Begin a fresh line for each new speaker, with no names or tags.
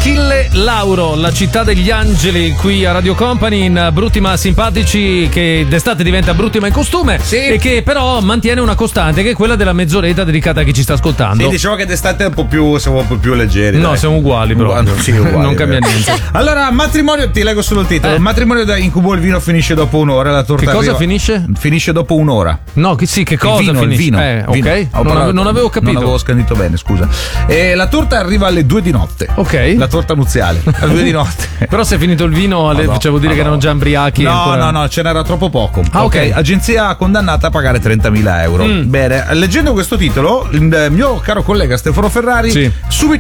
Achille Lauro, la città degli angeli, qui a Radio Company, in Brutti ma simpatici, che d'estate diventa brutti ma in costume,
sì,
e che però mantiene una costante, che è quella della mezz'oretta dedicata a chi ci sta ascoltando.
Sì, diciamo che d'estate è siamo un po' più leggeri.
No,
dai.
siamo uguali però.
Sì, uguali,
non cambia niente.
Allora, matrimonio, ti leggo solo il titolo. Matrimonio da incubo, il vino finisce dopo un'ora, la torta
Che cosa
arriva...
finisce?
Finisce dopo un'ora.
No, sì, che cosa
il
finisce?
vino.
Ok, non avevo capito.
Non avevo scandito bene, scusa. La torta arriva alle 2 di notte.
Ok.
La torta nuziale, alle 2 di notte.
Però se è finito il vino, vuol dire che erano già ambriachi.
No, ce n'era troppo poco.
Ah, ok.
Agenzia condannata a pagare 30.000 euro. Bene, leggendo questo titolo, il mio caro collega Stefano Ferrari subito